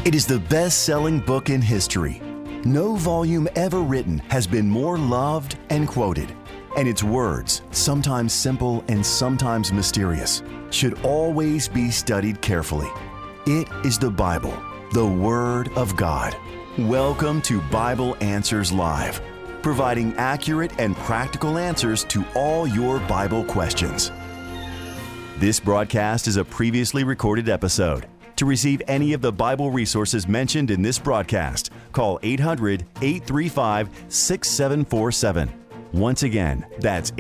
It is the best-selling book in history. No volume ever written has been more loved and quoted. And its words, sometimes simple and sometimes mysterious, should always be studied carefully. It is the Bible, the Word of God. Welcome to Bible Answers Live, providing accurate and practical answers to all your Bible questions. This broadcast is a previously recorded episode. To receive any of the Bible resources mentioned in this broadcast, call 800-835-6747. Once again, that's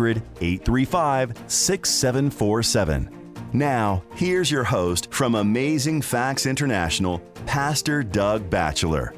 800-835-6747. Now, here's your host from Amazing Facts International, Pastor Doug Batchelor.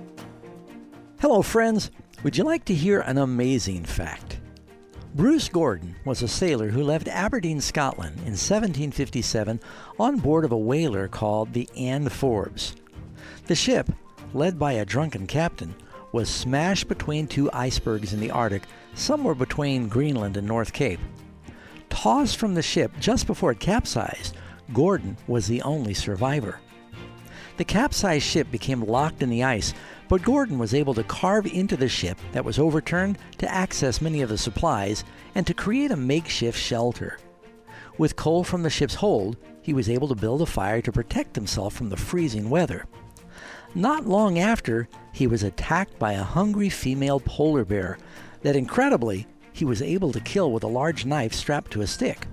Hello, friends. Would you like to hear an amazing fact? Bruce Gordon was a sailor who left Aberdeen, Scotland in 1757 on board of a whaler called the Anne Forbes. The ship, led by a drunken captain, was smashed between two icebergs in the Arctic, somewhere between Greenland and North Cape. Tossed from the ship just before it capsized, Gordon was the only survivor. The capsized ship became locked in the ice, but Gordon was able to carve into the ship that was overturned to access many of the supplies and to create a makeshift shelter. With coal from the ship's hold, he was able to build a fire to protect himself from the freezing weather. Not long after, he was attacked by a hungry female polar bear that, incredibly, he was able to kill with a large knife strapped to a stick.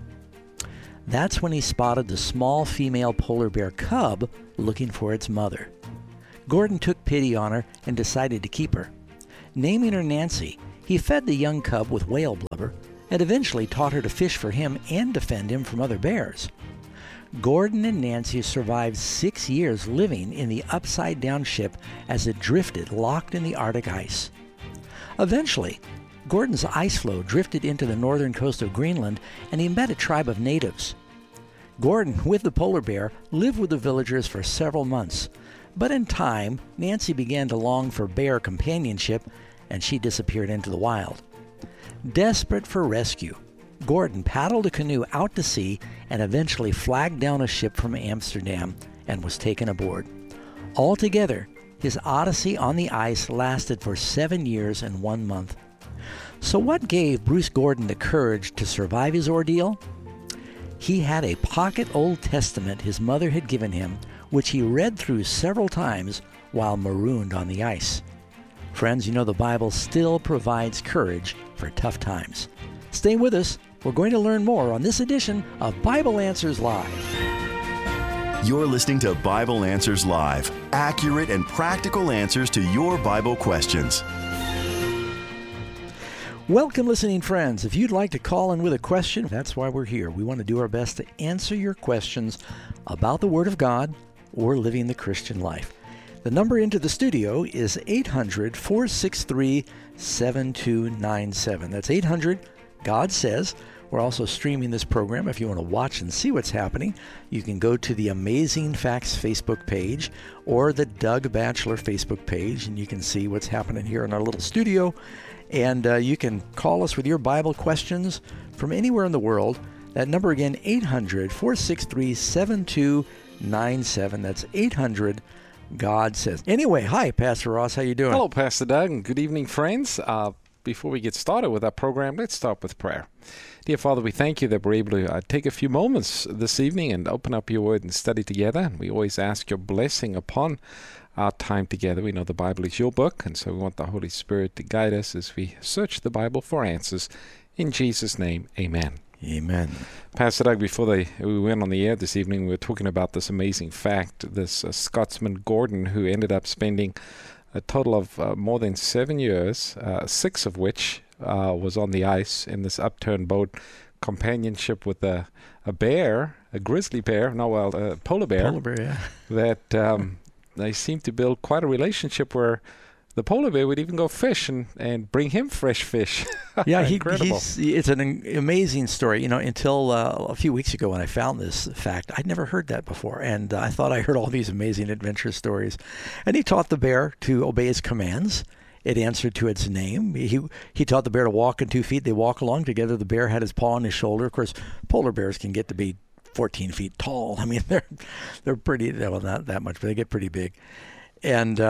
That's when he spotted the small female polar bear cub looking for its mother. Gordon took pity on her and decided to keep her. Naming her Nancy, he fed the young cub with whale blubber and eventually taught her to fish for him and defend him from other bears. Gordon and Nancy survived 6 years living in the upside-down ship as it drifted locked in the Arctic ice. Eventually, Gordon's ice floe drifted into the northern coast of Greenland and he met a tribe of natives. Gordon, with the polar bear, lived with the villagers for several months. But in time, Nancy began to long for bear companionship, and she disappeared into the wild. Desperate for rescue, Gordon paddled a canoe out to sea and eventually flagged down a ship from Amsterdam and was taken aboard. Altogether, his odyssey on the ice lasted for 7 years and 1 month. So what gave Bruce Gordon the courage to survive his ordeal? He had a pocket Old Testament his mother had given him, which he read through several times while marooned on the ice. Friends, you know the Bible still provides courage for tough times. Stay with us. We're going to learn more on this edition of Bible Answers Live. You're listening to Bible Answers Live, accurate and practical answers to your Bible questions. Welcome, listening friends. If you'd like to call in with a question, that's why we're here. We want to do our best to answer your questions about the Word of God or living the Christian life. The number into the studio is 800-463-7297. That's 800-GOD SAYS. We're also streaming this program. If you want to watch and see what's happening, you can go to the Amazing Facts Facebook page or the Doug Batchelor Facebook page, and you can see what's happening here in our little studio. And you can call us with your Bible questions from anywhere in the world. That number again, 800-463-7297. That's 800-GOD SAYS. Anyway, hi, Pastor Ross. How you doing? Hello, Pastor Doug, and good evening, friends. Before we get started with our program, let's start with prayer. Dear Father, we thank you that we're able to take a few moments this evening and open up your word and study together. And we always ask your blessing upon our time together. We know the Bible is your book, and so we want the Holy Spirit to guide us as we search the Bible for answers. In Jesus' name, amen. Amen. Pastor Doug, before we went on the air this evening, we were talking about this amazing fact, this Scotsman Gordon, who ended up spending a total of more than 7 years, 6 of which was on the ice in this upturned boat, companionship with a bear, a grizzly bear, a polar bear. Polar bear, yeah. That they seem to build quite a relationship where the polar bear would even go fish and bring him fresh fish. Yeah, Incredible. It's an amazing story. You know, until a few weeks ago when I found this fact, I'd never heard that before. And I thought I heard all these amazing adventure stories. And he taught the bear to obey his commands. It answered to its name. He taught the bear to walk in 2 feet. They walk along together. The bear had his paw on his shoulder. Of course, polar bears can get to be 14 feet tall. I mean, they're pretty, well, not that much, but they get pretty big. And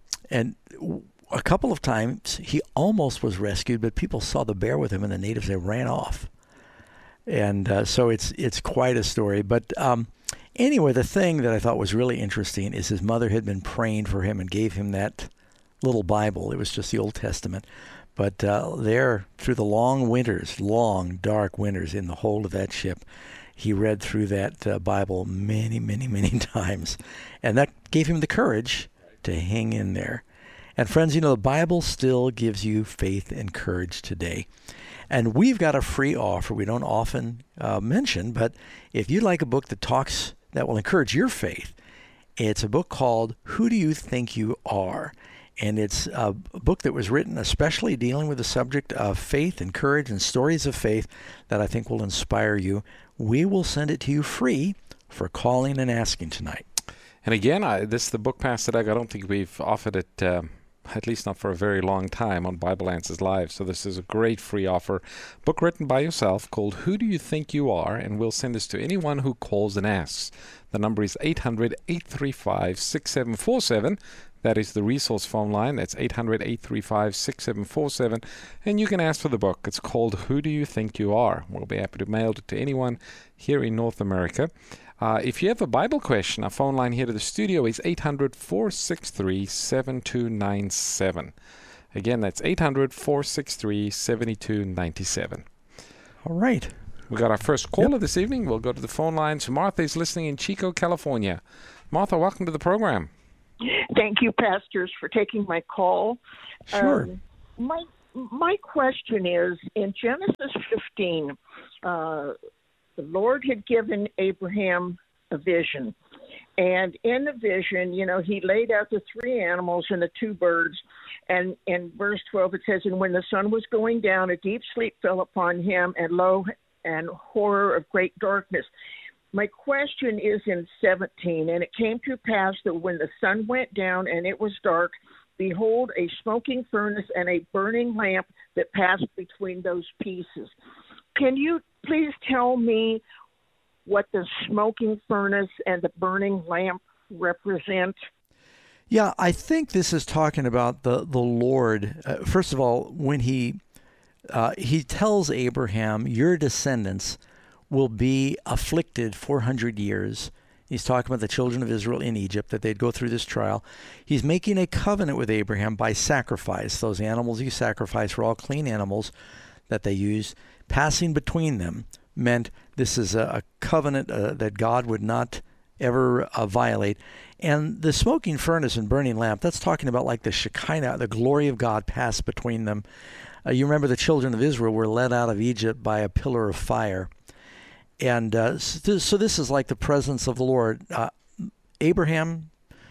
a couple of times he almost was rescued, but people saw the bear with him, and the natives, they ran off. And so it's quite a story. But anyway, the thing that I thought was really interesting is his mother had been praying for him and gave him that little Bible. It was just the Old Testament. But there, through the long winters, long, dark winters in the hold of that ship, he read through that Bible many, many, many times. And that gave him the courage to hang in there. And friends, you know, the Bible still gives you faith and courage today. And we've got a free offer we don't often mention, but if you'd like a book that will encourage your faith, it's a book called Who Do You Think You Are? And it's a book that was written especially dealing with the subject of faith and courage and stories of faith that I think will inspire you. We will send it to you free for calling and asking tonight. And again, this is the book, Pastor Doug. I don't think we've offered it, at least not for a very long time, on Bible Answers Live. So this is a great free offer. Book written by yourself called Who Do You Think You Are? And we'll send this to anyone who calls and asks. The number is 800-835-6747. That is the resource phone line. That's 800-835-6747. And you can ask for the book. It's called Who Do You Think You Are? We'll be happy to mail it to anyone here in North America. If you have a Bible question, our phone line here to the studio is 800-463-7297. Again, that's 800-463-7297. All right. We got our first caller this evening. We'll go to the phone lines. Martha is listening in Chico, California. Martha, welcome to the program. Thank you, pastors, for taking my call. Sure. My question is, in Genesis 15, the Lord had given Abraham a vision. And in the vision, you know, he laid out the 3 animals and the 2 birds. And in verse 12, it says, and when the sun was going down, a deep sleep fell upon him, and lo, and horror of great darkness. My question is in 17, and it came to pass that when the sun went down and it was dark, behold, a smoking furnace and a burning lamp that passed between those pieces. Can you please tell me what the smoking furnace and the burning lamp represent? Yeah, I think this is talking about the Lord. First of all, when he tells Abraham, your descendants will be afflicted 400 years. He's talking about the children of Israel in Egypt, that they'd go through this trial. He's making a covenant with Abraham by sacrifice. Those animals you sacrifice were all clean animals that they used. Passing between them meant this is a covenant that God would not ever violate. And the smoking furnace and burning lamp, that's talking about like the Shekinah, the glory of God passed between them. You remember the children of Israel were led out of Egypt by a pillar of fire. And so this is like the presence of the Lord. Abraham,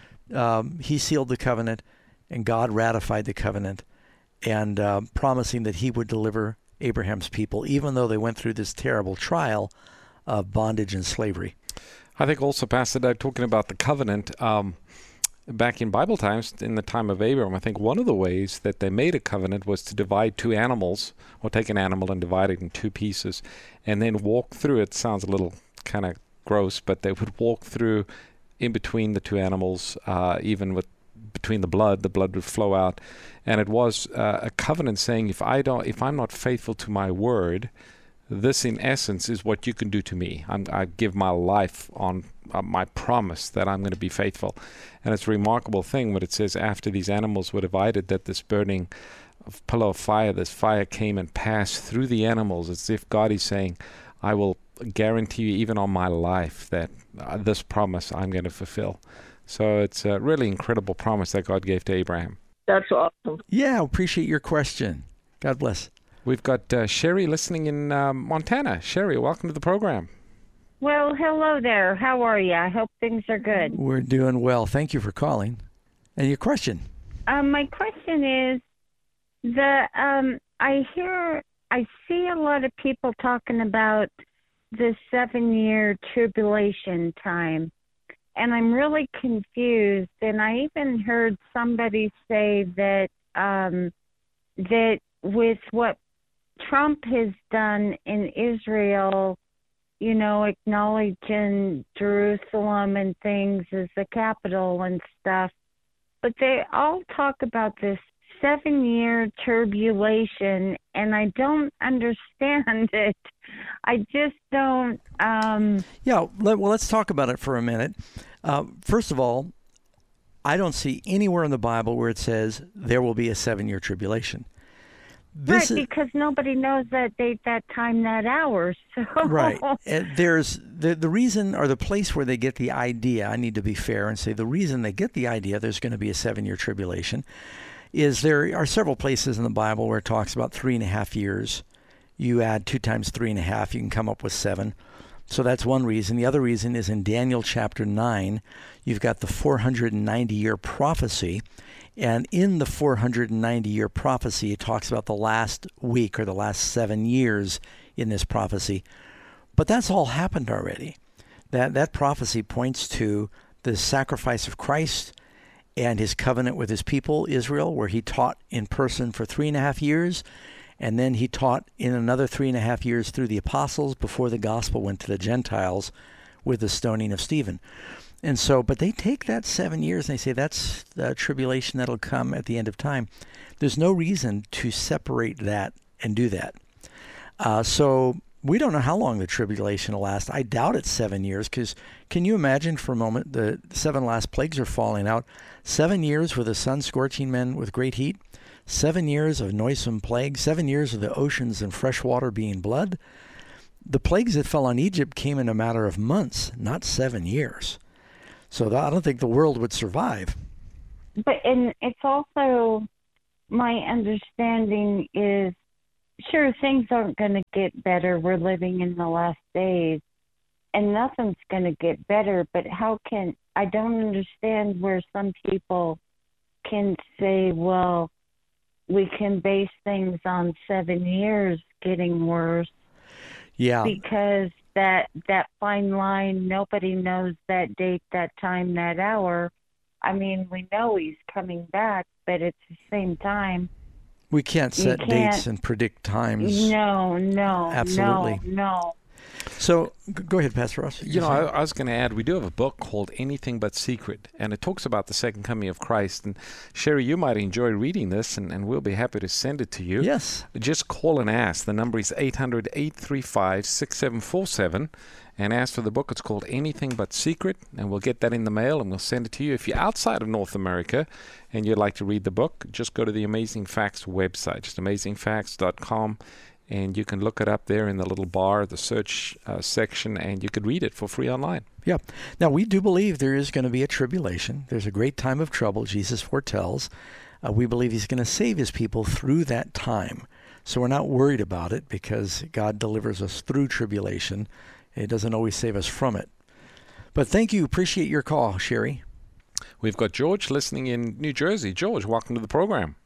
he sealed the covenant, and God ratified the covenant, and promising that he would deliver Abraham's people, even though they went through this terrible trial of bondage and slavery. I think also, Pastor Doug, talking about the covenant, back in Bible times, in the time of Abraham, I think one of the ways that they made a covenant was to divide 2 animals, or take an animal and divide it in 2 pieces, and then walk through it. Sounds a little kind of gross, but they would walk through in between the 2 animals, even with between the blood would flow out. And it was a covenant saying, if I'm not faithful to my word, this in essence is what you can do to me. I give my life on my promise that I'm going to be faithful. And it's a remarkable thing when it says after these animals were divided, that this burning pillar of fire, this fire came and passed through the animals, as if God is saying, I will guarantee you even on my life that this promise I'm going to fulfill. So it's a really incredible promise that God gave to Abraham. That's awesome. Yeah, appreciate your question. God bless. We've got Sherry listening in Montana. Sherry, welcome to the program. Well, hello there. How are you? I hope things are good. We're doing well. Thank you for calling. And your question? My question is, I see a lot of people talking about the 7-year tribulation time, and I'm really confused. And I even heard somebody say that that with what Trump has done in Israel, acknowledging Jerusalem and things as the capital and stuff. But they all talk about this 7-year tribulation, and I don't understand it. I just don't. Let's talk about it for a minute. First of all, I don't see anywhere in the Bible where it says there will be a 7-year tribulation. Because nobody knows that date, that time, that hour. So. Right. There's the reason, or the place where they get the idea, I need to be fair and say the reason they get the idea there's going to be a 7-year tribulation is there are several places in the Bible where it talks about 3.5 years. You add 2 times 3.5, you can come up with 7. So that's one reason. The other reason is in Daniel chapter 9, you've got the 490-year prophecy. And in the 490-year prophecy, it talks about the last week or the last 7 years in this prophecy. But that's all happened already. That prophecy points to the sacrifice of Christ and his covenant with his people, Israel, where he taught in person for 3.5 years. And then he taught in another 3.5 years through the apostles before the gospel went to the Gentiles with the stoning of Stephen. And so, but they take that 7 years and they say that's the tribulation that'll come at the end of time. There's no reason to separate that and do that. So we don't know how long the tribulation will last. I doubt it's 7 years, because can you imagine for a moment the 7 last plagues are falling out? 7 years with the sun scorching men with great heat. 7 years of noisome plague. 7 years of the oceans and fresh water being blood. The plagues that fell on Egypt came in a matter of months, not 7 years. So I don't think the world would survive. And it's also, my understanding is, sure, things aren't going to get better. We're living in the last days, and nothing's going to get better. But I don't understand where some people can say, well, we can base things on 7 years getting worse. Yeah. Because that fine line, nobody knows that date, that time, that hour. I mean, we know he's coming back, but at the same time, we can't set dates and predict times. No, absolutely, no. So go ahead, Pastor Ross. I was going to add, we do have a book called Anything But Secret, and it talks about the second coming of Christ. And Sherry, you might enjoy reading this, and we'll be happy to send it to you. Yes. Just call and ask. The number is 800-835-6747, and ask for the book. It's called Anything But Secret, and we'll get that in the mail, and we'll send it to you. If you're outside of North America and you'd like to read the book, just go to the Amazing Facts website, just amazingfacts.com. And you can look it up there in the little bar, the search section, and you could read it for free online. Yeah. Now, we do believe there is going to be a tribulation. There's a great time of trouble, Jesus foretells. We believe he's going to save his people through that time. So we're not worried about it because God delivers us through tribulation. It doesn't always save us from it. But thank you. Appreciate your call, Sherry. We've got George listening in New Jersey. George, welcome to the program.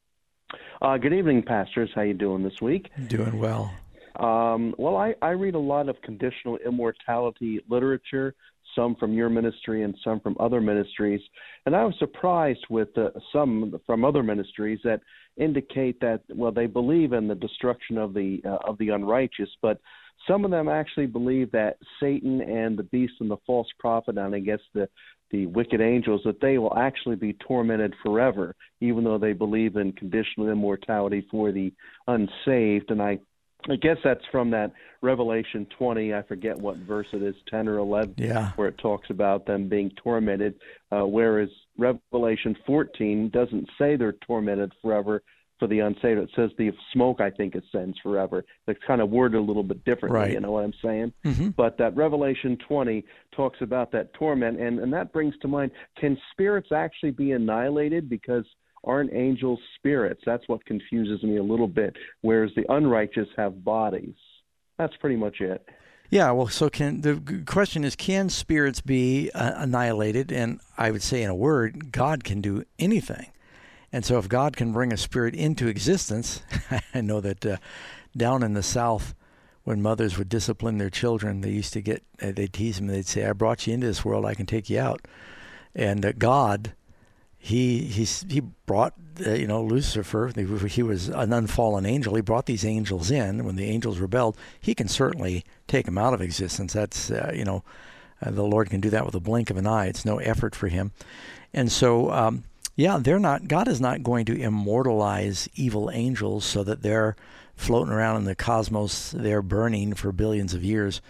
Good evening, pastors. How you doing this week? Doing well. Well, I read a lot of conditional immortality literature, some from your ministry and some from other ministries, and I was surprised with some from other ministries that indicate that, well, they believe in the destruction of the unrighteous, but some of them actually believe that Satan and the beast and the false prophet, and I guess the wicked angels, that they will actually be tormented forever, even though they believe in conditional immortality for the unsaved. And I guess that's from that Revelation 20, I forget what verse it is, 10 or 11, where it talks about them being tormented, whereas Revelation 14 doesn't say they're tormented forever for the unsaved. It says the smoke, I think, ascends forever. It's kind of worded a little bit differently, right. You know what I'm saying? Mm-hmm. But that Revelation 20 talks about that torment, and that brings to mind, can spirits actually be annihilated? Because aren't angels spirits? That's what confuses me a little bit, whereas the unrighteous have bodies. That's pretty much it. Yeah, well, so the question is, can spirits be annihilated? And I would say in a word, God can do anything. And so if God can bring a spirit into existence, I know that down in the South, when mothers would discipline their children, they used to they'd tease them, they'd say, I brought you into this world, I can take you out. And God, he brought Lucifer. He was an unfallen angel. He brought these angels in. When the angels rebelled, he can certainly take them out of existence. That's the Lord can do that with a blink of an eye. It's no effort for him. And so God is not going to immortalize evil angels so that they're floating around in the cosmos, they're burning for billions of years.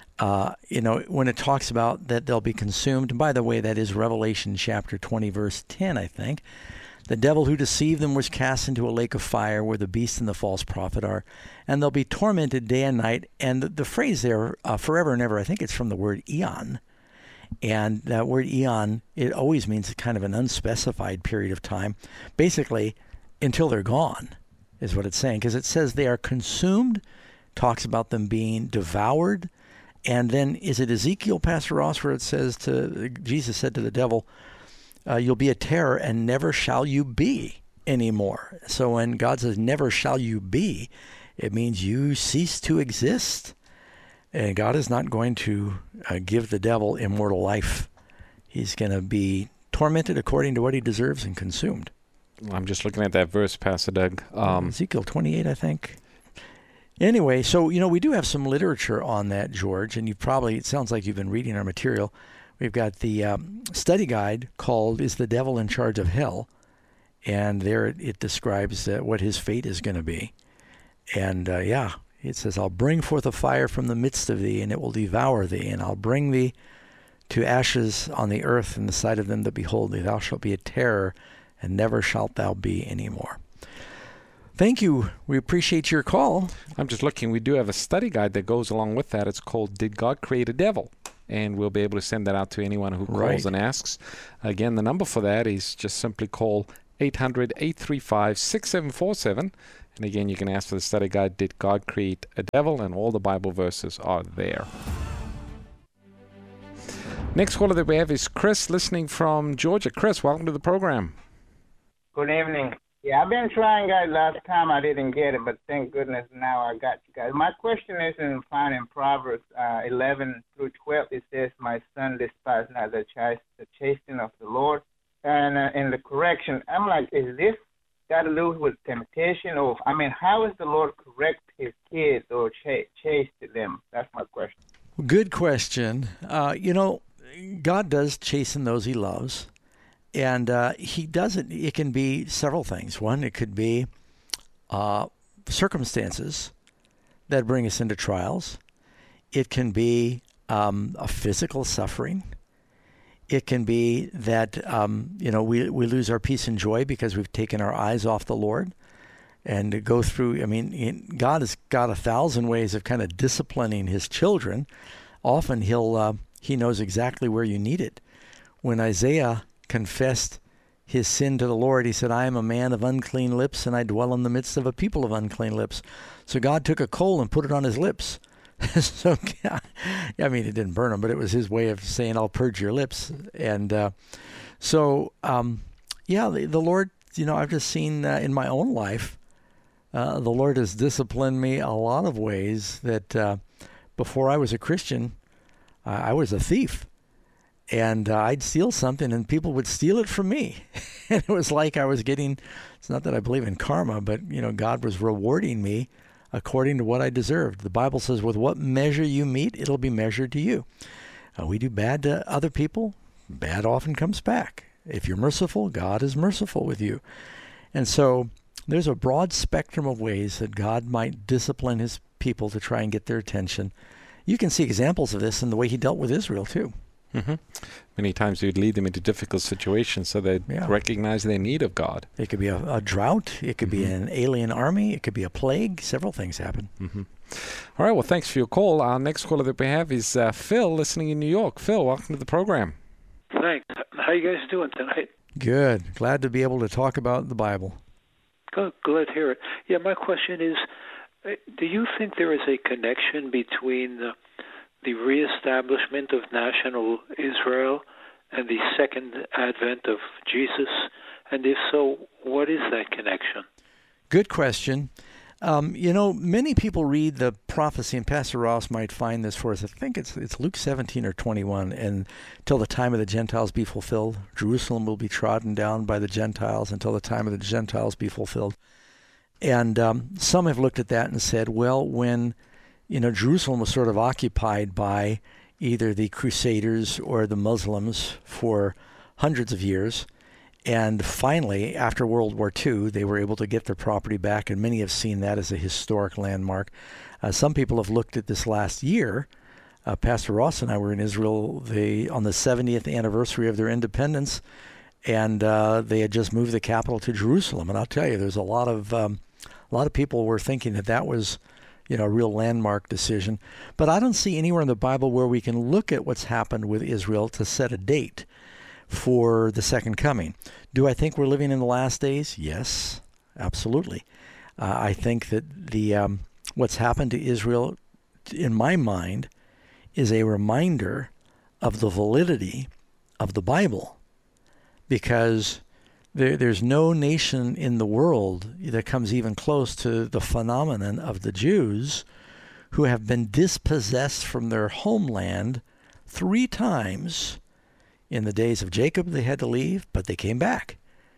When it talks about that they'll be consumed, and by the way, that is Revelation chapter 20, verse 10, I think. The devil who deceived them was cast into a lake of fire where the beast and the false prophet are, and they'll be tormented day and night. And the phrase there, forever and ever, I think it's from the word eon. And that word eon, it always means kind of an unspecified period of time, basically until they're gone, is what it's saying. Because it says they are consumed, talks about them being devoured. And then is it Ezekiel, Pastor Ross, where it says Jesus said to the devil, you'll be a terror and never shall you be anymore. So when God says never shall you be, it means you cease to exist. And God is not going to give the devil immortal life. He's going to be tormented according to what he deserves and consumed. I'm just looking at that verse, Pastor Doug. Ezekiel 28, I think. Anyway, so, we do have some literature on that, George, and it sounds like you've been reading our material. We've got the study guide called Is the Devil in Charge of Hell? And there it describes what his fate is going to be. And, it says, I'll bring forth a fire from the midst of thee, and it will devour thee, and I'll bring thee to ashes on the earth in the sight of them that behold thee. Thou shalt be a terror, and never shalt thou be any more. Thank you. We appreciate your call. I'm just looking. We do have a study guide that goes along with that. It's called Did God Create a Devil? And we'll be able to send that out to anyone who calls and asks. Again, the number for that is just simply call 800-835-6747. And again, you can ask for the study guide, Did God Create a Devil? And all the Bible verses are there. Next caller that we have is Chris, listening from Georgia. Chris, welcome to the program. Good evening. Yeah, I've been trying, guys. Last time I didn't get it, but thank goodness now I got you guys. My question is found in Proverbs 11 through 12. It says, my son, despise not the chastening of the Lord. And in the correction, I'm like, is this got to do with temptation? Or, how is the Lord correct his kids or chasten them? That's my question. Good question. God does chasten those he loves. And he doesn't. It can be several things. One, it could be circumstances that bring us into trials. It can be a physical suffering. It can be that we lose our peace and joy because we've taken our eyes off the Lord. And to go through, God has got 1,000 ways of kind of disciplining his children. Often he knows exactly where you need it. When Isaiah confessed his sin to the Lord, he said, I am a man of unclean lips, and I dwell in the midst of a people of unclean lips. So God took a coal and put it on his lips. So, it didn't burn him, but it was his way of saying, I'll purge your lips. And the Lord, I've just seen in my own life, the Lord has disciplined me a lot of ways that before I was a Christian, I was a thief. And I'd steal something, and people would steal it from me. And it was like I was getting, it's not that I believe in karma, but, God was rewarding me according to what I deserved. The Bible says, with what measure you meet, it'll be measured to you. We do bad to other people, bad often comes back. If you're merciful, God is merciful with you. And so there's a broad spectrum of ways that God might discipline his people to try and get their attention. You can see examples of this in the way he dealt with Israel, too. Mm-hmm. Many times you'd lead them into difficult situations so they recognize their need of God. It could be a drought. It could be an alien army. It could be a plague. Several things happen. Mm-hmm. All right. Well, thanks for your call. Our next caller that we have is Phil, listening in New York. Phil, welcome to the program. Thanks. How you guys doing tonight? Good. Glad to be able to talk about the Bible. Good. Glad to hear it. Yeah, my question is, do you think there is a connection between the reestablishment of national Israel and the second advent of Jesus? And if so, what is that connection? Good question. Many people read the prophecy, and Pastor Ross might find this for us. I think it's Luke 17 or 21, and till the time of the Gentiles be fulfilled, Jerusalem will be trodden down by the Gentiles until the time of the Gentiles be fulfilled. And some have looked at that and said, well, when Jerusalem was sort of occupied by either the Crusaders or the Muslims for hundreds of years, and finally, after World War II, they were able to get their property back, and many have seen that as a historic landmark. Some people have looked at this last year. Pastor Ross and I were in Israel on the 70th anniversary of their independence, and they had just moved the capital to Jerusalem. And I'll tell you, there's a lot of people were thinking that was, a real landmark decision. But I don't see anywhere in the Bible where we can look at what's happened with Israel to set a date for the second coming. Do I think we're living in the last days? Yes, absolutely. I think that what's happened to Israel, in my mind, is a reminder of the validity of the Bible, because there's no nation in the world that comes even close to the phenomenon of the Jews who have been dispossessed from their homeland 3 times. In the days of Jacob, they had to leave, but they came back.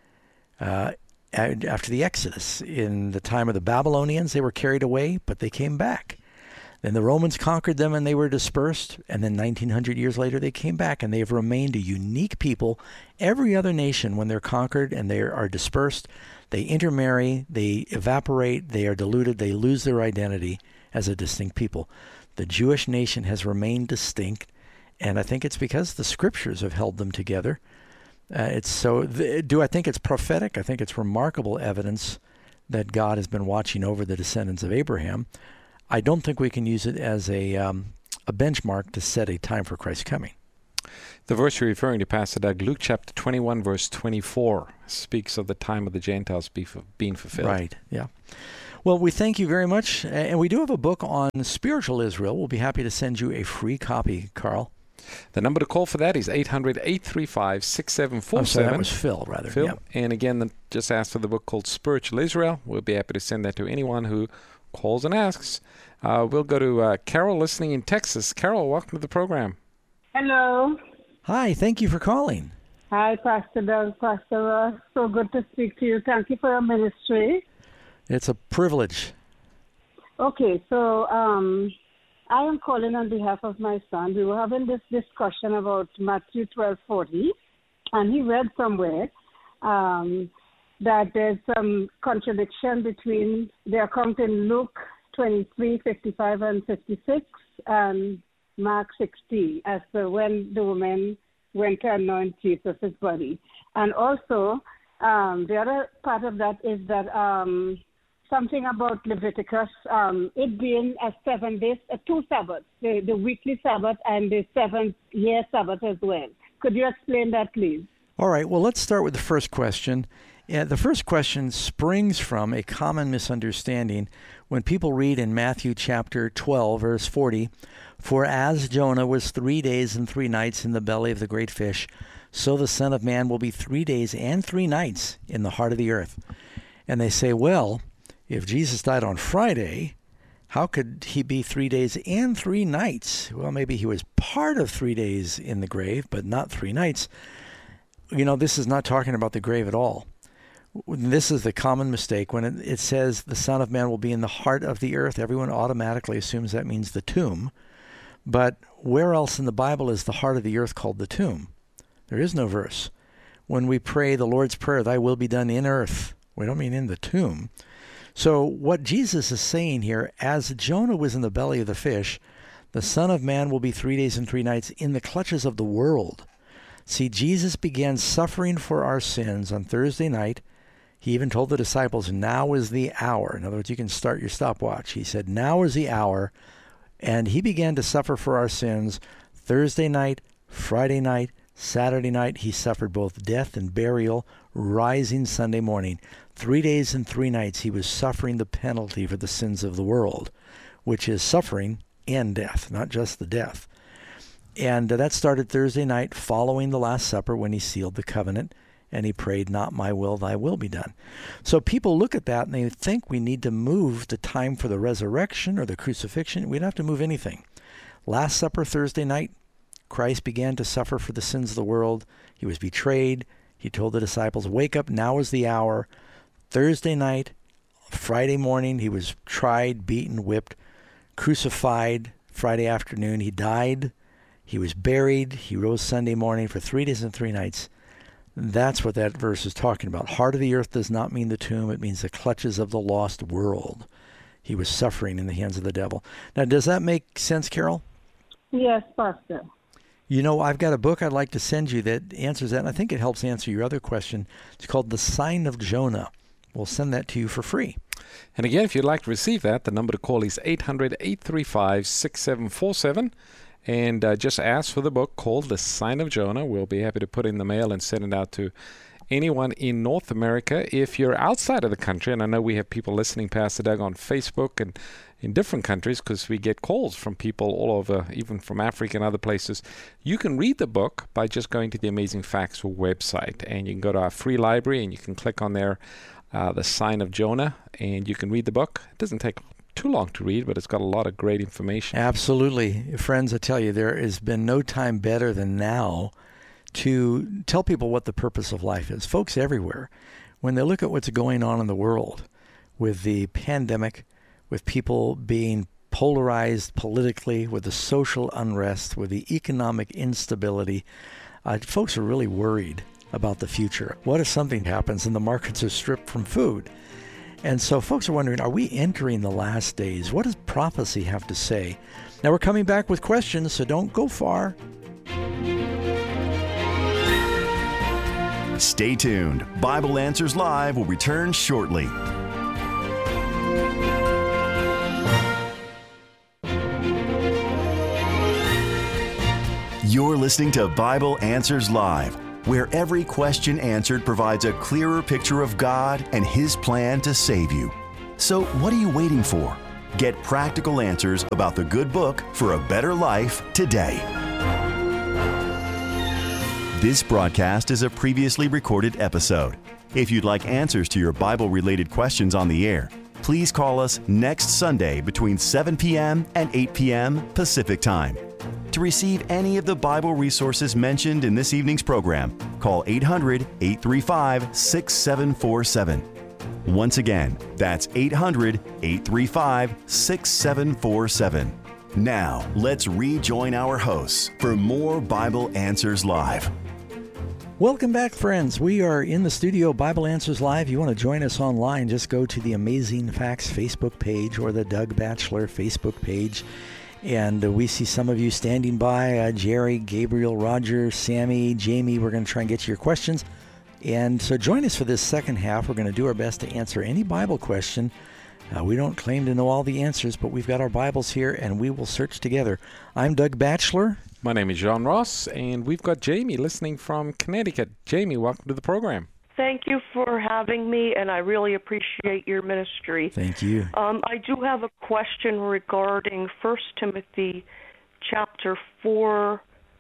After the Exodus, in the time of the Babylonians, they were carried away, but they came back. Then the Romans conquered them and they were dispersed, and then 1900 years later they came back, and they have remained a unique people. Every other nation, when they're conquered and they are dispersed, they intermarry, they evaporate, they are diluted, they lose their identity as a distinct people. The Jewish nation has remained distinct, and I think it's because the scriptures have held them together. Do I think it's prophetic? I think it's remarkable evidence that God has been watching over the descendants of Abraham. I don't think we can use it as a benchmark to set a time for Christ's coming. The verse you're referring to, Pastor Doug, Luke chapter 21, verse 24, speaks of the time of the Gentiles being fulfilled. Right, yeah. Well, we thank you very much. And we do have a book on spiritual Israel. We'll be happy to send you a free copy, Carl. The number to call for that is 800-835-6747. Oh, so that was Phil, rather. Phil. Yep. And again, just ask for the book called Spiritual Israel. We'll be happy to send that to anyone who calls and asks. We'll go to Carol listening in Texas. Carol, welcome to the program. Hello. Hi, thank you for calling. Hi, Pastor Doug, Pastor Ross. So good to speak to you. Thank you for your ministry. It's a privilege. Okay, so I am calling on behalf of my son. We were having this discussion about Matthew 12:40, and he read somewhere that there's some contradiction between the account in Luke 23, 55, and 56, and Mark 16, as to when the woman went to anoint Jesus' body. And also, the other part of that is that something about Leviticus, it being a 7 days, 2 Sabbaths, the weekly Sabbath and the 7th-year Sabbath as well. Could you explain that, please? All right. Well, let's start with the first question. The first question springs from a common misunderstanding when people read in Matthew chapter 12, verse 40, "For as Jonah was 3 days and 3 nights in the belly of the great fish, so the Son of Man will be 3 days and 3 nights in the heart of the earth." And they say, well, if Jesus died on Friday, how could he be 3 days and 3 nights? Well, maybe he was part of 3 days in the grave, but not 3 nights. This is not talking about the grave at all. This is the common mistake. When it says the Son of Man will be in the heart of the earth, everyone automatically assumes that means the tomb. But where else in the Bible is the heart of the earth called the tomb? There is no verse. When we pray the Lord's Prayer, thy will be done in earth, we don't mean in the tomb. So what Jesus is saying here, as Jonah was in the belly of the fish, the Son of Man will be 3 days and 3 nights in the clutches of the world. See, Jesus began suffering for our sins on Thursday night. He even told the disciples, now is the hour. In other words, you can start your stopwatch. He said, now is the hour. And he began to suffer for our sins Thursday night, Friday night, Saturday night. He suffered both death and burial, rising Sunday morning. 3 days and 3 nights he was suffering the penalty for the sins of the world, which is suffering and death, not just the death. And that started Thursday night following the Last Supper when he sealed the covenant. and he prayed, "Not my will, thy will be done." So people look at that and they think we need to move the time for the resurrection or the crucifixion. We don't have to move anything. Last Supper, Thursday night, Christ began to suffer for the sins of the world. He was betrayed. He told the disciples, "Wake up, now is the hour." Thursday night, Friday morning, he was tried, beaten, whipped, crucified. Friday afternoon, he died. He was buried. He rose Sunday morning for 3 days and 3 nights. That's what that verse is talking about. Heart of the earth does not mean the tomb. It means the clutches of the lost world. He was suffering in the hands of the devil. Now, does that make sense, Carol? Yes, Pastor. You know, I've got a book I'd like to send you that answers that, and I think it helps answer your other question. It's called The Sign of Jonah. We'll send that to you for free. And again, if you'd like to receive that, the number to call is 800-835-6747. And just ask for the book called The Sign of Jonah. We'll be happy to put it in the mail and send it out to anyone in North America. If you're outside of the country, and I know we have people listening, Pastor Doug, on Facebook and in different countries, because we get calls from people all over, even from Africa and other places, you can read the book by just going to the Amazing Facts website. And you can go to our free library and you can click on there, The Sign of Jonah, and you can read the book. It doesn't take too long to read, but it's got a lot of great information. Absolutely. Friends, I tell you, there has been no time better than now to tell people what the purpose of life is. Folks everywhere, when they look at what's going on in the world with the pandemic, with people being polarized politically, with the social unrest, with the economic instability, folks are really worried about the future. What if something happens and the markets are stripped from food? And so folks are wondering, are we entering the last days? What does prophecy have to say? Now we're coming back with questions, so don't go far. Stay tuned. Bible Answers Live will return shortly. You're listening to Bible Answers Live, where every question answered provides a clearer picture of God and His plan to save you. So what are you waiting for? Get practical answers about the good book for a better life today. This broadcast is a previously recorded episode. If you'd like answers to your Bible-related questions on the air, please call us next Sunday between 7 p.m. and 8 p.m. Pacific Time. To receive any of the Bible resources mentioned in this evening's program, call 800-835-6747. Once again, that's 800-835-6747. Now, let's rejoin our hosts for more Bible Answers Live. Welcome back, friends. We are in the studio, Bible Answers Live. You want to join us online, just go to the Amazing Facts Facebook page or the Doug Batchelor Facebook page. And we see some of you standing by, Jerry, Gabriel, Roger, Sammy, Jamie. We're going to try and get to your questions. And so join us for this second half. We're going to do our best to answer any Bible question. We don't claim to know all the answers, but we've got our Bibles here, and we will search together. I'm Doug Batchelor. My name is John Ross, and we've got Jamie listening from Connecticut. Jamie, welcome to the program. Thank you for having me, and I really appreciate your ministry. Thank you. I do have a question regarding 1 Timothy chapter 4,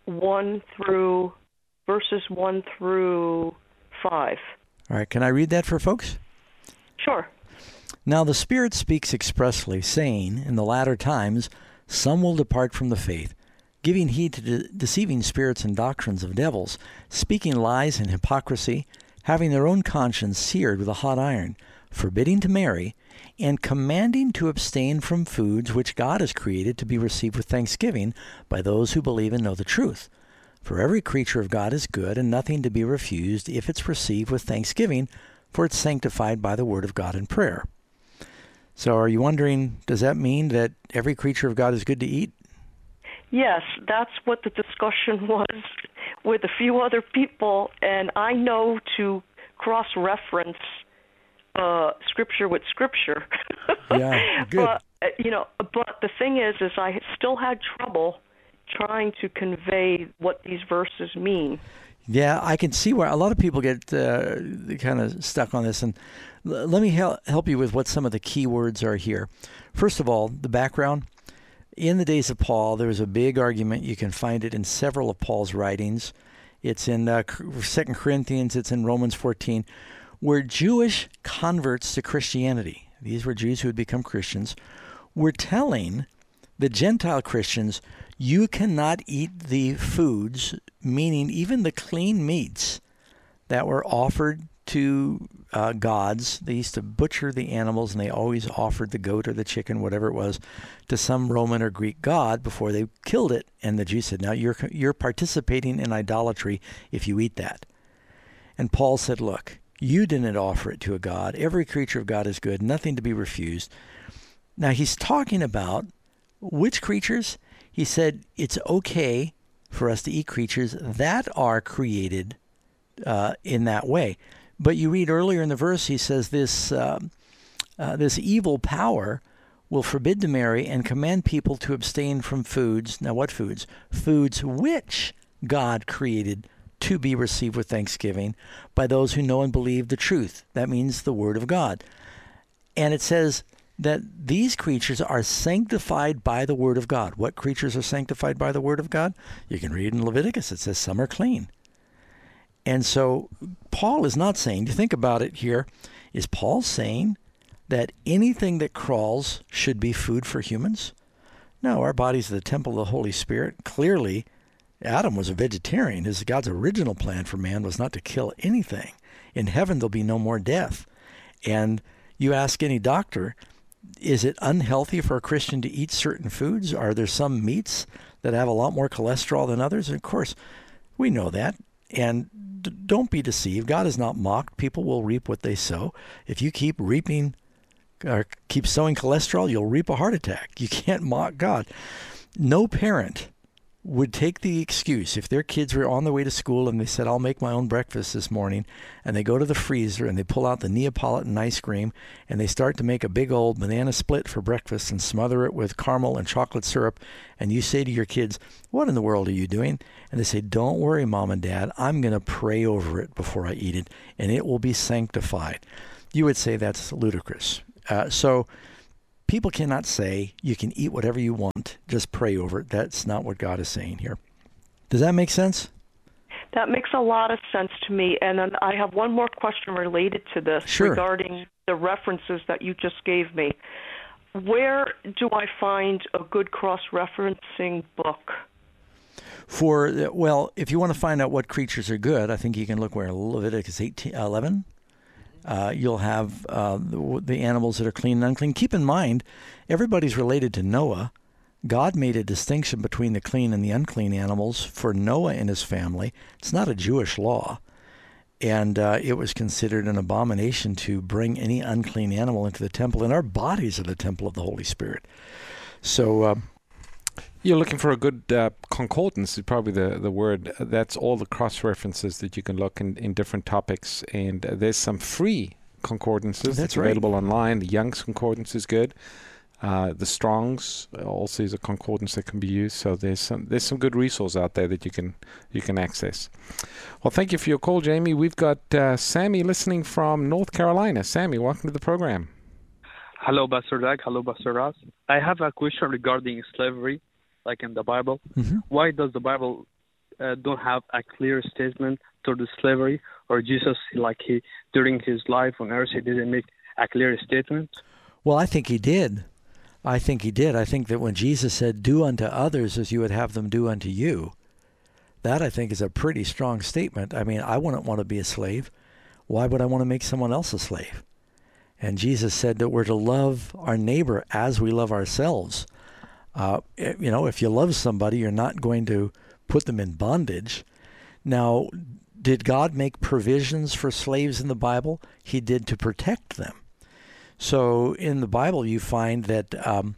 verses 1 through 5. All right, can I read that for folks? Sure. Now the Spirit speaks expressly, saying, in the latter times some will depart from the faith, giving heed to deceiving spirits and doctrines of devils, speaking lies and hypocrisy, having their own conscience seared with a hot iron, forbidding to marry, and commanding to abstain from foods which God has created to be received with thanksgiving by those who believe and know the truth. For every creature of God is good, and nothing to be refused if it's received with thanksgiving, for it's sanctified by the word of God in prayer. So are you wondering, does that mean that every creature of God is good to eat? Yes, that's what the discussion was with a few other people, and I know to cross-reference Scripture with Scripture. Yeah, good. But the thing is I still had trouble trying to convey what these verses mean. Yeah, I can see where a lot of people get kind of stuck on this, and let me help you with what some of the key words are here. First of all, the background. In the days of Paul, there was a big argument. You can find it in several of Paul's writings, It's in 2 Corinthians, it's in Romans 14, where Jewish converts to Christianity, these were Jews who had become Christians, were telling the Gentile Christians, you cannot eat the foods, meaning even the clean meats that were offered to gods. They used to butcher the animals, and they always offered the goat or the chicken, whatever it was, to some Roman or Greek god before they killed it. And the Jews said, now you're participating in idolatry if you eat that. And Paul said, look, you didn't offer it to a god. Every creature of God is good, nothing to be refused. Now he's talking about which creatures? He said it's okay for us to eat creatures that are created in that way. But you read earlier in the verse, he says this evil power will forbid to marry and command people to abstain from foods. Now what foods? Foods which God created to be received with thanksgiving by those who know and believe the truth. That means the Word of God. And it says that these creatures are sanctified by the Word of God. What creatures are sanctified by the Word of God? You can read in Leviticus. It says some are clean. And so Paul is not saying, you think about it here, is Paul saying that anything that crawls should be food for humans? No, our bodies are the temple of the Holy Spirit. Clearly, Adam was a vegetarian. God's original plan for man was not to kill anything. In heaven, there'll be no more death. And you ask any doctor, is it unhealthy for a Christian to eat certain foods? Are there some meats that have a lot more cholesterol than others? And of course, we know that. And don't be deceived. God is not mocked. People will reap what they sow. If you keep reaping or keep sowing cholesterol, you'll reap a heart attack. You can't mock God. No parent would take the excuse if their kids were on their way to school and they said, I'll make my own breakfast this morning, and they go to the freezer and they pull out the Neapolitan ice cream and they start to make a big old banana split for breakfast and smother it with caramel and chocolate syrup, and you say to your kids, what in the world are you doing? And they say, don't worry, Mom and Dad, I'm going to pray over it before I eat it, and it will be sanctified. You would say that's ludicrous. So people cannot say you can eat whatever you want, just pray over it. That's not what God is saying here. Does that make sense? That makes a lot of sense to me. And then I have one more question related to this regarding the references that you just gave me. Where do I find a good cross-referencing book? Well, if you want to find out what creatures are good, I think you can look where Leviticus 11. You'll have the animals that are clean and unclean. Keep in mind, everybody's related to Noah. God made a distinction between the clean and the unclean animals for Noah and his family. It's not a Jewish law. And it was considered an abomination to bring any unclean animal into the temple. And our bodies are the temple of the Holy Spirit. So you're looking for a good concordance is probably the word. That's all the cross-references that you can look in different topics. And there's some free concordances that's available online. The Young's Concordance is good. The Strong's also is a concordance that can be used. So there's some good resources out there that you can access. Well, thank you for your call, Jamie. We've got Sammy listening from North Carolina. Sammy, welcome to the program. Hello, Pastor Doug. Hello, Pastor Ross. I have a question regarding slavery, like in the Bible. Mm-hmm. Why does the Bible don't have a clear statement toward the slavery? Or Jesus, during his life on earth, he didn't make a clear statement? Well, I think he did. I think that when Jesus said, do unto others as you would have them do unto you, that I think is a pretty strong statement. I mean, I wouldn't want to be a slave. Why would I want to make someone else a slave? And Jesus said that we're to love our neighbor as we love ourselves. If you love somebody, you're not going to put them in bondage. Now, did God make provisions for slaves in the Bible? He did, to protect them. So in the Bible, you find that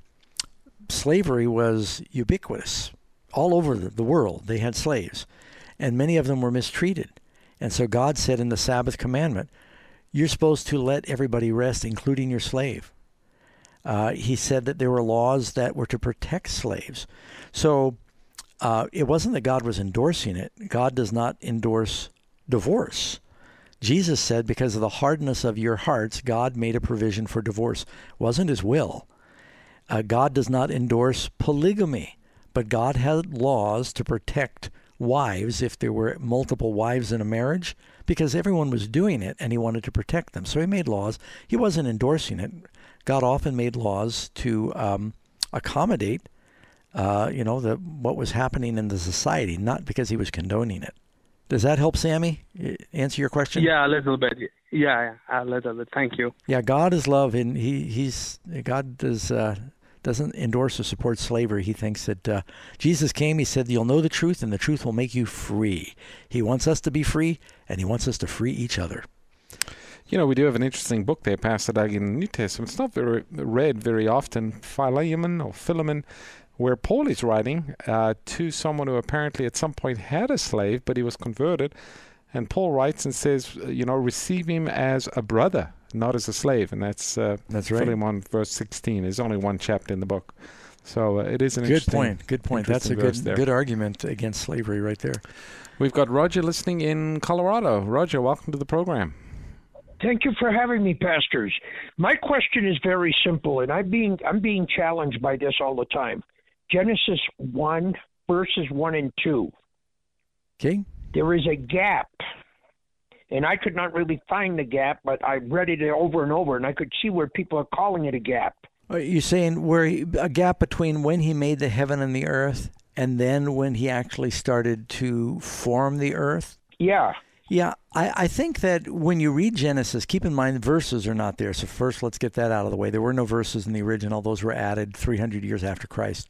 slavery was ubiquitous. All over the world, they had slaves. And many of them were mistreated. And so God said in the Sabbath commandment, you're supposed to let everybody rest, including your slave. He said that there were laws that were to protect slaves. So it wasn't that God was endorsing it. God does not endorse divorce. Jesus said, because of the hardness of your hearts, God made a provision for divorce. It wasn't his will. God does not endorse polygamy, but God had laws to protect wives if there were multiple wives in a marriage, because everyone was doing it and he wanted to protect them. So he made laws. He wasn't endorsing it. God often made laws to accommodate, what was happening in the society, not because he was condoning it. Does that help, Sammy? Answer your question? Yeah, a little bit. Yeah, a little bit. Thank you. Yeah, God is love, and God doesn't endorse or support slavery. He thinks that Jesus came, he said, you'll know the truth, and the truth will make you free. He wants us to be free, and he wants us to free each other. You know, we do have an interesting book there, Pastor Doug, in the New Testament. It's not read very often, Philemon, where Paul is writing to someone who apparently at some point had a slave, but he was converted. And Paul writes and says, receive him as a brother, not as a slave. And that's right. Philemon verse 16. There's only one chapter in the book. So it is an good point. That's a good argument against slavery right there. We've got Roger listening in Colorado. Roger, welcome to the program. Thank you for having me, pastors. My question is very simple, and I'm being challenged by this all the time. Genesis 1, verses 1 and 2. Okay. There is a gap, and I could not really find the gap, but I read it over and over, and I could see where people are calling it a gap. Are you saying a gap between when he made the heaven and the earth and then when he actually started to form the earth? Yeah. Yeah, I think that when you read Genesis, keep in mind verses are not there. So first, let's get that out of the way. There were no verses in the original. Those were added 300 years after Christ.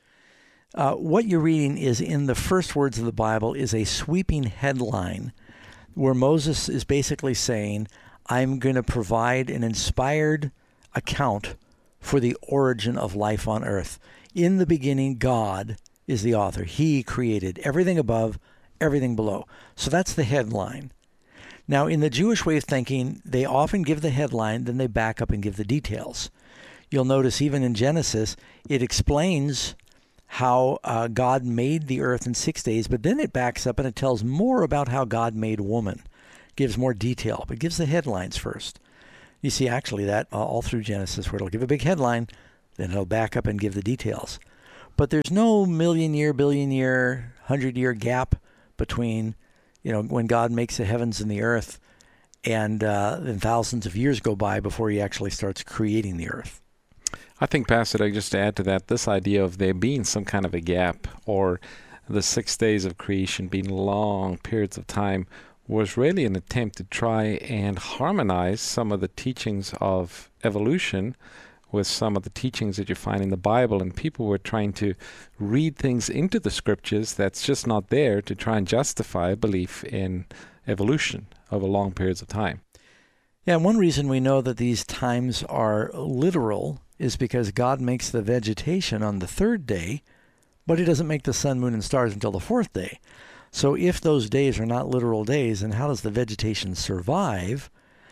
What you're reading is in the first words of the Bible is a sweeping headline where Moses is basically saying, I'm going to provide an inspired account for the origin of life on earth. In the beginning, God is the author. He created everything above, everything below. So that's the headline. Now, in the Jewish way of thinking, they often give the headline, then they back up and give the details. You'll notice even in Genesis, it explains how God made the earth in 6 days, but then it backs up and it tells more about how God made woman. Gives more detail, but gives the headlines first. You see actually that all through Genesis, where it'll give a big headline, then it'll back up and give the details. But there's no million-year, billion-year, 100-year gap between when God makes the heavens and the earth, and then thousands of years go by before he actually starts creating the earth. I think, Pastor, just to add to that, this idea of there being some kind of a gap, or the 6 days of creation being long periods of time, was really an attempt to try and harmonize some of the teachings of evolution with some of the teachings that you find in the Bible, and people were trying to read things into the scriptures that's just not there to try and justify a belief in evolution over long periods of time. Yeah, and one reason we know that these times are literal is because God makes the vegetation on the third day, but he doesn't make the sun, moon, and stars until the fourth day. So if those days are not literal days, then how does the vegetation survive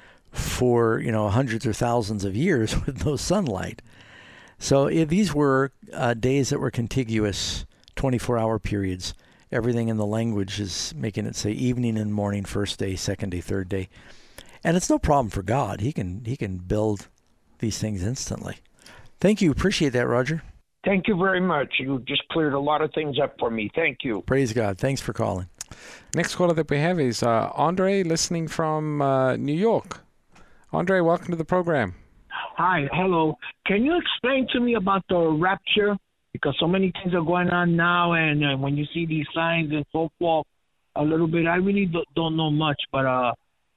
for hundreds or thousands of years with no sunlight? So if these were days that were contiguous, 24-hour periods, everything in the language is making it say evening and morning, first day, second day, third day. And it's no problem for God. He can build these things instantly. Thank you. Appreciate that, Roger. Thank you very much. You just cleared a lot of things up for me. Thank you. Praise God. Thanks for calling. Next caller that we have is Andre, listening from New York. Andre, welcome to the program. Hi, hello. Can you explain to me about the rapture? Because so many things are going on now, and when you see these signs and so forth, a little bit, I really don't know much, but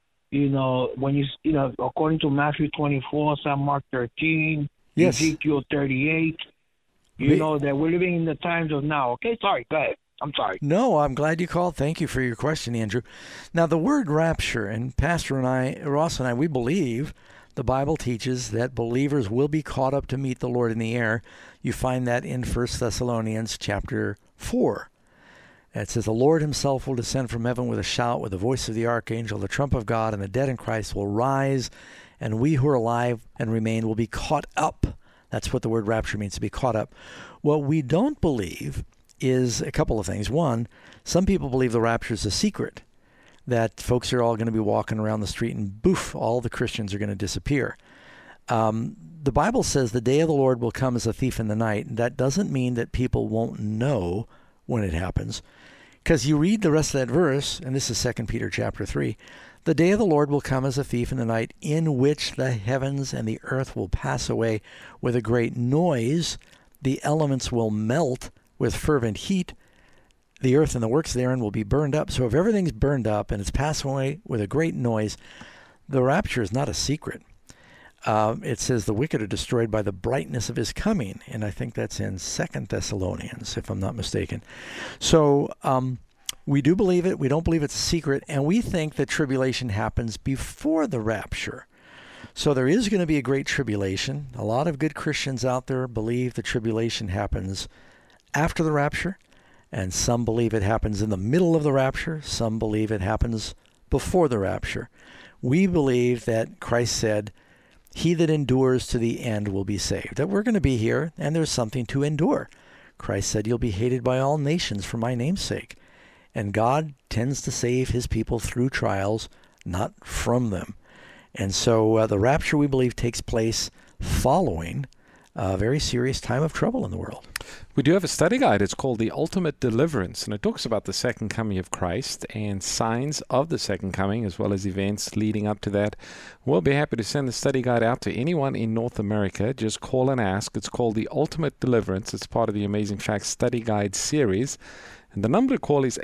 when according to Matthew 24, St. Mark 13, yes, Ezekiel 38, that we're living in the times of now. Okay, sorry, go ahead. I'm sorry. No, I'm glad you called. Thank you for your question, Andrew. Now, the word rapture, and Pastor and I, Ross and I, we believe the Bible teaches that believers will be caught up to meet the Lord in the air. You find that in 1 Thessalonians chapter 4. It says, the Lord himself will descend from heaven with a shout, with the voice of the archangel, the trump of God, and the dead in Christ will rise, and we who are alive and remain will be caught up. That's what the word rapture means, to be caught up. What we don't believe is a couple of things. One, some people believe the rapture is a secret, that folks are all going to be walking around the street and boof, all the Christians are going to disappear. The Bible says the day of the Lord will come as a thief in the night, and that doesn't mean that people won't know when it happens. Because you read the rest of that verse, and this is 2 Peter chapter 3, the day of the Lord will come as a thief in the night, in which the heavens and the earth will pass away with a great noise. The elements will melt with fervent heat. The earth and the works therein will be burned up. So if everything's burned up and it's passing away with a great noise, the rapture is not a secret. It says the wicked are destroyed by the brightness of his coming. And I think that's in 2 Thessalonians, if I'm not mistaken. So we do believe it. We don't believe it's a secret. And we think that tribulation happens before the rapture. So there is going to be a great tribulation. A lot of good Christians out there believe the tribulation happens after the rapture. And some believe it happens in the middle of the rapture. Some believe it happens before the rapture. We believe that Christ said, he that endures to the end will be saved. That we're going to be here, and there's something to endure. Christ said, you'll be hated by all nations for my name's sake. And God tends to save his people through trials, not from them. And so the rapture, we believe, takes place following a very serious time of trouble in the world. We do have a study guide. It's called The Ultimate Deliverance, and it talks about the second coming of Christ and signs of the second coming, as well as events leading up to that. We'll be happy to send the study guide out to anyone in North America. Just call and ask. It's called The Ultimate Deliverance. It's part of the Amazing Facts Study Guide series. And the number to call is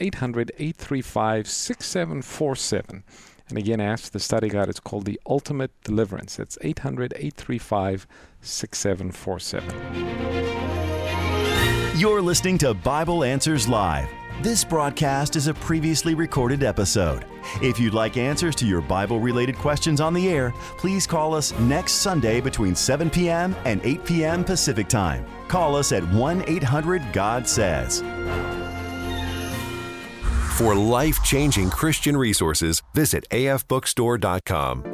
800-835-6747. And again, ask the study guide. It's called The Ultimate Deliverance. It's 800-835-6747. You're listening to Bible Answers Live. This broadcast is a previously recorded episode. If you'd like answers to your Bible-related questions on the air, please call us next Sunday between 7 p.m. and 8 p.m. Pacific Time. Call us at 1-800-GOD-SAYS. For life-changing Christian resources, visit afbookstore.com.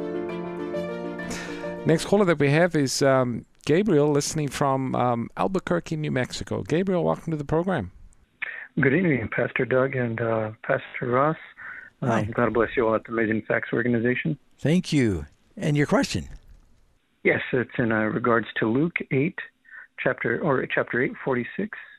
Next caller that we have is Gabriel, listening from Albuquerque, New Mexico. Gabriel, welcome to the program. Good evening, Pastor Doug and Pastor Ross. God bless you all at the Amazing Facts Organization. Thank you. And your question? Yes, it's in regards to Luke 8, chapter 8, 46.